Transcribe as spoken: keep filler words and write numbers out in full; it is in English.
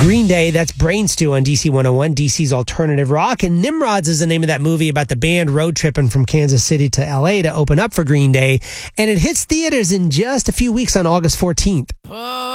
Green Day, that's Brain Stew on D C one oh one, D C's alternative rock. And Nimrods is the name of that movie about the band road tripping from Kansas City to L A to open up for Green Day. And it hits theaters in just a few weeks on August fourteenth.